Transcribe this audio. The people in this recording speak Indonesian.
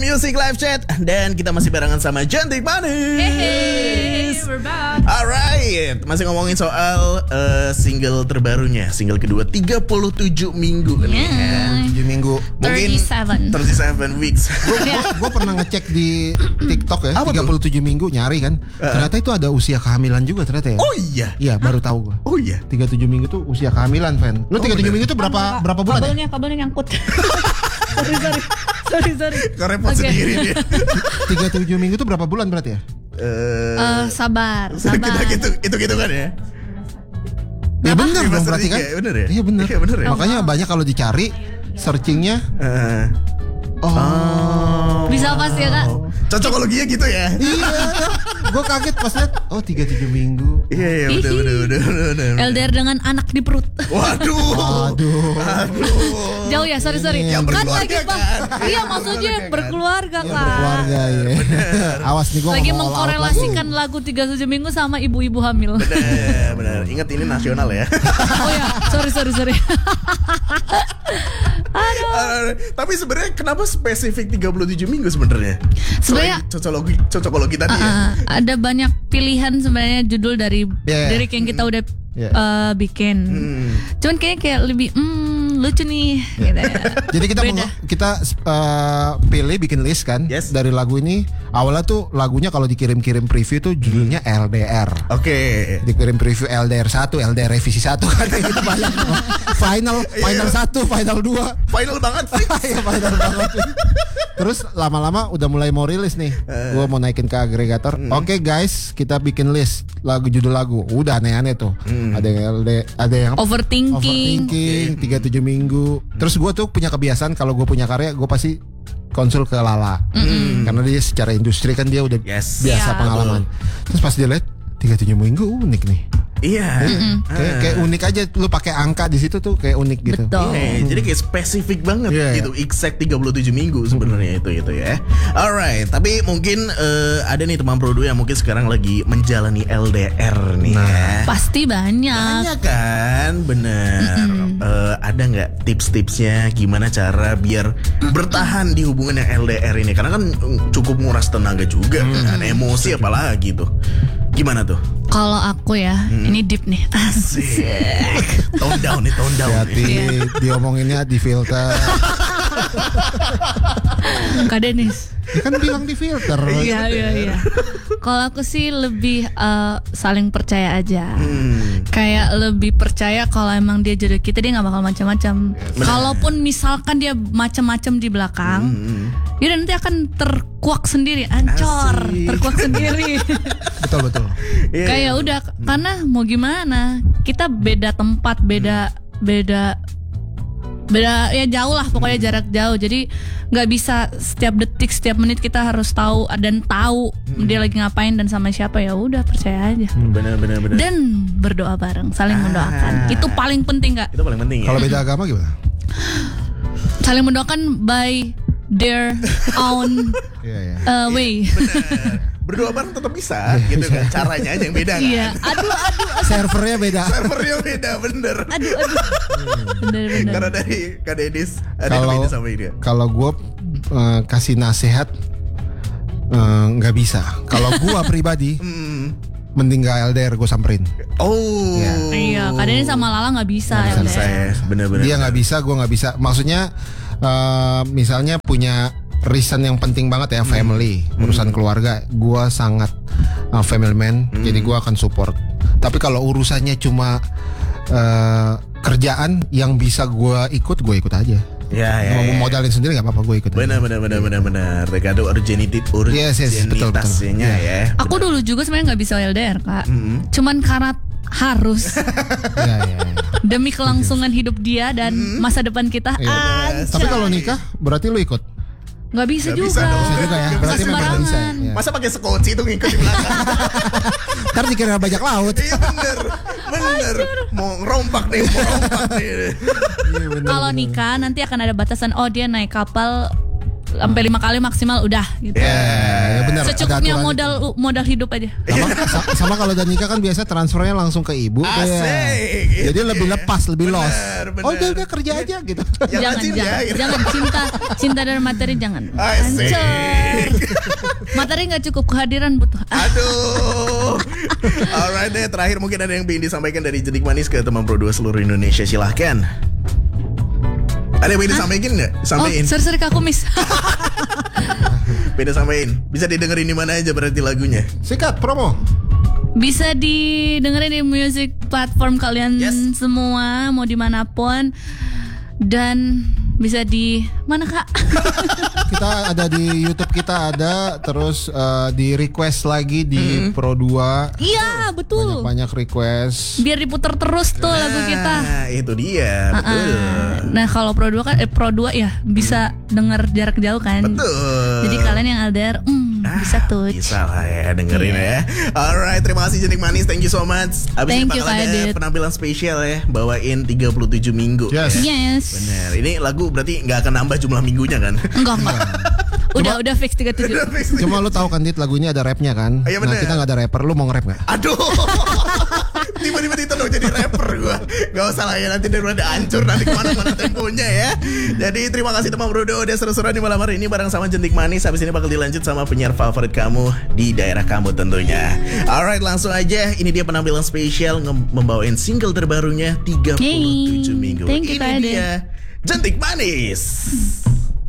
Music Live Chat. Dan kita masih barengan sama Cantik Manis. Hey, we're back. Alright, masih ngomongin soal single terbarunya, single kedua 37 minggu nih ya. 7 minggu. Mungkin 37 weeks. Gue pernah ngecek di TikTok ya. Apa 37 minggu nyari kan. Ternyata itu ada usia kehamilan juga ternyata ya. Oh iya. Iya, baru tahu gue. Oh iya. 37 minggu tuh usia kehamilan, Fan. Lu 37 minggu tuh berapa bulan ya? Kabelnya nyangkut. Sorry. Kau repot sendiri dia. 37 minggu tuh berapa bulan berarti ya? Sabar. Itu kan ya. Ya benar dong berarti kan? Iya benar ya. Iya benar. Iya benar ya. Makanya banyak kalau dicari searchingnya. Bisa pas ya Kak? Cocokologinya gitu ya. Iya. Gue kaget pas lihat. Oh 37 minggu. Iya benar. LDR dengan anak di perut. Waduh. Jauh ya, sorry. Yang Kan berkeluarga lagi Bang. kan? Iya maksudnya yang berkeluarga Kak. Keluarga ya. Awas nih gue Lagi mengkorelasikan lagu 37 minggu sama ibu-ibu hamil. Benar. Ingat ini nasional ya. Oh ya, sorry. Aduh. Tapi sebenarnya kenapa spesifik 37 minggu sebenarnya? Sebenarnya cocokologi tadi ya. ada banyak pilihan sebenarnya judul dari lirik yang kita udah bikin. Cuman kayaknya kayak lebih lucu nih gitu ya. Jadi kita pilih bikin list kan. Yes. Dari lagu ini. Awalnya tuh lagunya kalau dikirim-kirim preview tuh judulnya LDR. Oke. Dikirim preview LDR 1, LDR revisi 1 kan gitu banyak. Final 1, final 2. Final banget sih. Iya final banget. Terus lama-lama udah mulai mau rilis nih. Gua mau naikin ke agregator. Oke guys, kita bikin list judul lagu. Udah aneh-aneh tuh. Ada yang Overthinking 37 minggu. Terus gue tuh punya kebiasaan kalau gue punya karya gue pasti konsul ke Lala. Karena dia secara industri kan dia udah biasa pengalaman. Terus pas dia lihat 37 minggu unik nih. Iya. Kayak unik aja, lu pakai angka di situ tuh kayak unik gitu. Betul. Jadi kayak spesifik banget gitu. Exact 37 minggu sebenarnya itu ya. Alright, tapi mungkin ada nih teman Prodo yang mungkin sekarang lagi menjalani LDR nih ya. Pasti banyak. Banyak kan, bener. Ada nggak tips-tipsnya gimana cara biar bertahan di hubungan yang LDR ini? Karena kan cukup nguras tenaga juga kan, emosi apalagi tuh. Gimana tuh? Kalau aku ya, ini deep nih. Asik. Tone down nih. Hati diomonginnya di filter. Kak Denis. Dia kan bilang di filter. Iya. Kalau aku sih lebih saling percaya aja. Kayak lebih percaya kalau emang dia jodoh kita, dia nggak bakal macam-macam. Kalaupun misalkan dia macam-macam di belakang, dia nanti akan terkuak sendiri, terkuak sendiri. Betul. Kayak udah, karena mau gimana, kita beda tempat, beda ya jauh lah, pokoknya jarak jauh. Jadi nggak bisa setiap detik, setiap menit kita harus tahu dia lagi ngapain dan sama siapa. Ya udah, percaya aja. Benar. Dan berdoa bareng, saling mendoakan. Itu paling penting Kak. Itu paling penting ya. Kalau beda agama gimana? Saling mendoakan by their own way. Benar. Berdoa bareng tetap bisa gitu kan. Caranya aja yang beda kan. Iya. Aduh. Servernya beda, bener. Aduh. Bener. Karena dari Kak Denis ada yang beda sama dia. Kalau gue kasih nasihat nggak bisa. Kalau gue pribadi mending gak LDR, gue samperin. Iya, Kak Denis sama Lala nggak bisa LDR. Bener. Dia nggak bisa, gue nggak bisa. Maksudnya misalnya punya reason yang penting banget ya, family, urusan keluarga, gue sangat family man, jadi gue akan support. Tapi kalau urusannya cuma kerjaan yang bisa gue ikut aja. Mau modalin sendiri nggak apa-apa, gue ikut. Benar. Tergantung urgenitasnya ya. Aku dulu juga sebenarnya nggak bisa LDR Kak. Cuman karena harus demi kelangsungan hidup dia dan masa depan kita. Tapi kalau nikah berarti lu ikut? Nggak bisa juga. Bisa juga ya. Berarti memang bisa. Sembarangan. Masa pakai sekunci itu ngikut di belakang? Ntar dikira bajak laut. Iya bener. Mau ngerompak nih. Kalau nikah nanti akan ada batasan. Oh, dia naik kapal sampai 5 kali maksimal udah gitu. Ya benar. benar. Secukupnya modal hidup aja. Sama kalau Danika kan biasa transfernya langsung ke ibu. Asik. Jadi lebih lepas, lebih los. Bener. Oh udah kerja aja gitu. Jangan cinta dan materi jangan. Asik. Materi nggak cukup, kehadiran butuh. Aduh. Alright deh, terakhir mungkin ada yang ingin disampaikan dari Jentik Manis ke teman Pro 2 seluruh Indonesia, silahkan. Ada yang ingin disampaikan nggak? Sampaikan. Oh, sorry Kak Kumis. Beda sampaikan. Bisa didengerin di mana aja berarti lagunya? Sikat promo. Bisa didengerin di music platform kalian semua, mau dimanapun. Dan bisa di mana Kak? Kita ada di YouTube, kita ada terus di request lagi di Pro 2. Iya betul. Banyak request. Biar diputer terus tuh lagu kita. Nah itu dia. Betul. Nah kalau Pro 2 kan Pro 2 ya bisa denger jarak jauh kan. Betul. Jadi kalian yang LDR bisa tuh. Bisa lah ya dengerin ya. Alright, terima kasih Jentik Manis, thank you so much. Abis Thank ini you, bakal Kak ada Adit. penampilan spesial ya, bawain 37 minggu. Yes. Bener. Ini lagu berarti nggak akan nambah jumlah minggunya kan? Enggak. Udah fix 37. Cuma lu tahu kan Dit, lagunya ada rapnya kan? Iya, Nah bener. kita nggak ada rapper, lu mau nge-rap nggak? Aduh. Tiba-tiba ditodong jadi rapper gue. Gak usah lah ya, nanti daripada hancur nanti kemana-mana temponya ya. Jadi terima kasih teman Bro udah seru-seruan di malam hari ini bareng sama Jentik Manis. Habis ini bakal dilanjut sama penyiar favorit kamu di daerah kamu tentunya. Alright, langsung aja. Ini dia penampilan spesial membawain single terbarunya 37 minggu. Thank you, Ini Kak Adit. dia Jentik Manis.